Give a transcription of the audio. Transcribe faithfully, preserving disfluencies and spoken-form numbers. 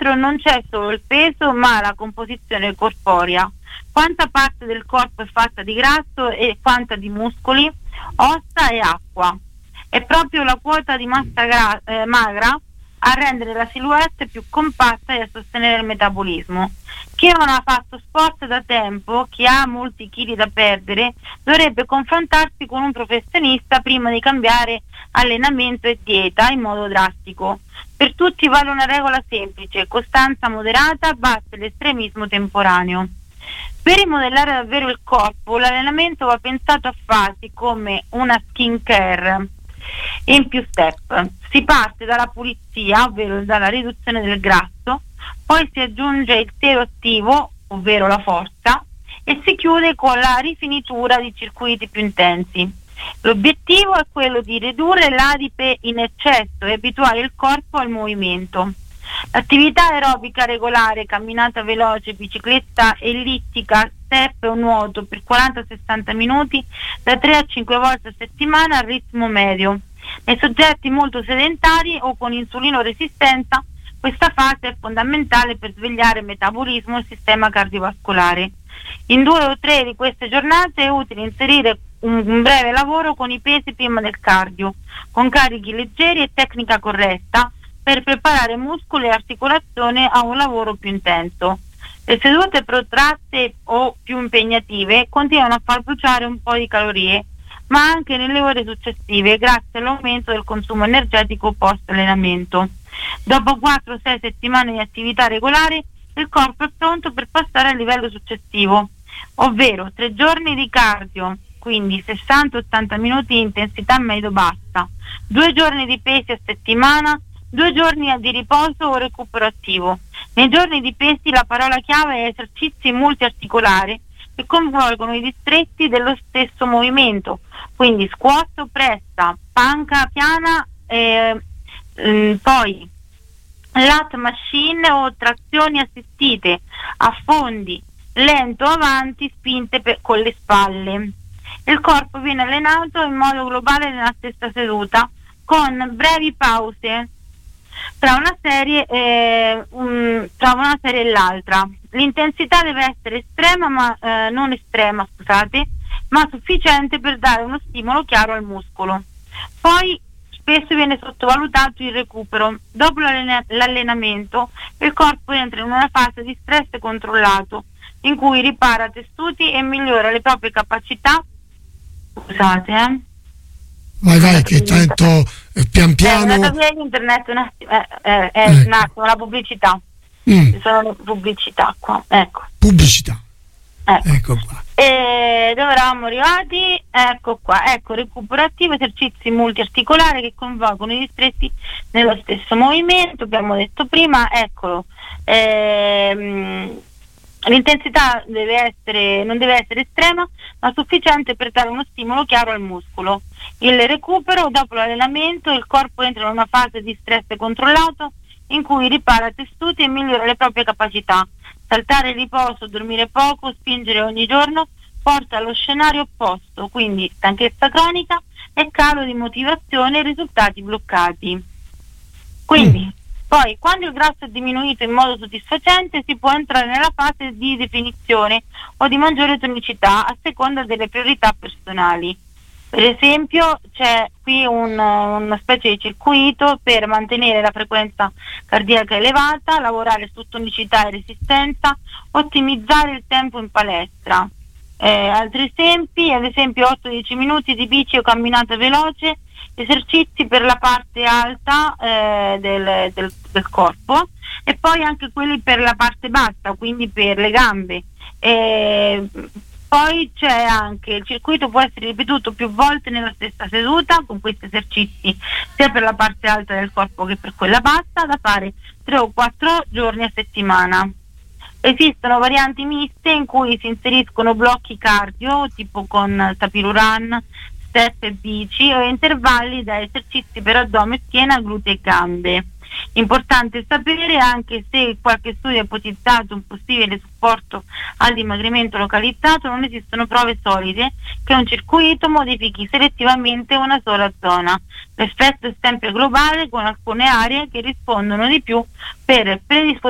centro non c'è solo il peso, ma la composizione corporea. Quanta parte del corpo è fatta di grasso e quanta di muscoli, ossa e acqua. È proprio la quota di massa gra- eh, magra a rendere la silhouette più compatta e a sostenere il metabolismo. Chi non ha fatto sport da tempo, chi ha molti chili da perdere, dovrebbe confrontarsi con un professionista prima di cambiare allenamento e dieta in modo drastico. Per tutti vale una regola semplice: costanza moderata batte l'estremismo temporaneo. Per rimodellare davvero il corpo, l'allenamento va pensato a fasi come una skin care in più step. Si parte dalla pulizia, ovvero dalla riduzione del grasso, poi si aggiunge il telo attivo, ovvero la forza, e si chiude con la rifinitura di circuiti più intensi. L'obiettivo è quello di ridurre l'adipe in eccesso e abituare il corpo al movimento. L'attività aerobica regolare, camminata veloce, bicicletta ellittica, step o nuoto per quaranta sessanta minuti da tre a cinque volte a settimana a ritmo medio. Nei soggetti molto sedentari o con insulinoresistenza, questa fase è fondamentale per svegliare il metabolismo e il sistema cardiovascolare. In due o tre di queste giornate è utile inserire un, un breve lavoro con i pesi prima del cardio, con carichi leggeri e tecnica corretta, per preparare muscoli e articolazione a un lavoro più intenso. Le sedute protratte o più impegnative continuano a far bruciare un po' di calorie, ma anche nelle ore successive, grazie all'aumento del consumo energetico post allenamento. Dopo quattro sei settimane di attività regolare, il corpo è pronto per passare al livello successivo, ovvero tre giorni di cardio, quindi sessanta ottanta minuti di intensità medio-bassa, due giorni di pesi a settimana, due giorni di riposo o recupero attivo. Nei giorni di pesi la parola chiave è esercizi multiarticolari che coinvolgono i distretti dello stesso movimento, quindi squat, pressa, panca piana, eh, ehm, poi lat machine o trazioni assistite, affondi, lento avanti, spinte per, con le spalle. Il corpo viene allenato in modo globale nella stessa seduta, con brevi pause tra una serie eh, um, tra una serie e l'altra. L'intensità deve essere estrema, ma eh, non estrema, scusate, ma sufficiente per dare uno stimolo chiaro al muscolo. Poi spesso viene sottovalutato il recupero. Dopo l'allena- l'allenamento il corpo entra in una fase di stress controllato, in cui ripara tessuti e migliora le proprie capacità. Scusate, eh. Vai, vai, che tanto eh, pian piano. È andata via internet un attimo, eh, eh, è eh. un attimo, la pubblicità. Mm. Ci sono le pubblicità qua, ecco. Pubblicità. Ecco, ecco qua. E dove eravamo arrivati? Ecco qua, ecco, recupero attivo, esercizi multiarticolari che coinvolgono i distretti nello stesso movimento, abbiamo detto prima, eccolo. Ehm, L'intensità deve essere, non deve essere estrema, ma sufficiente per dare uno stimolo chiaro al muscolo. Il recupero: dopo l'allenamento il corpo entra in una fase di stress controllato in cui ripara tessuti e migliora le proprie capacità. Saltare il riposo, dormire poco, spingere ogni giorno porta allo scenario opposto, quindi stanchezza cronica e calo di motivazione e risultati bloccati. Quindi, mm. Poi, quando il grasso è diminuito in modo soddisfacente, si può entrare nella fase di definizione o di maggiore tonicità a seconda delle priorità personali. Per esempio, c'è qui un, una specie di circuito per mantenere la frequenza cardiaca elevata, lavorare su tonicità e resistenza, ottimizzare il tempo in palestra. Eh, altri esempi, ad esempio otto dieci minuti di bici o camminata veloce, esercizi per la parte alta eh, del, del, del corpo, e poi anche quelli per la parte bassa, quindi per le gambe. Eh, poi c'è anche il circuito, può essere ripetuto più volte nella stessa seduta con questi esercizi sia per la parte alta del corpo che per quella bassa, da fare tre o quattro giorni a settimana. Esistono varianti miste in cui si inseriscono blocchi cardio tipo con tapis run, step e bici, o intervalli da esercizi per addome, schiena, glutei e gambe. Importante sapere anche se qualche studio ha ipotizzato un possibile supporto al dimagrimento localizzato, non esistono prove solide che un circuito modifichi selettivamente una sola zona. L'effetto è sempre globale, con alcune aree che rispondono di più per predisposizione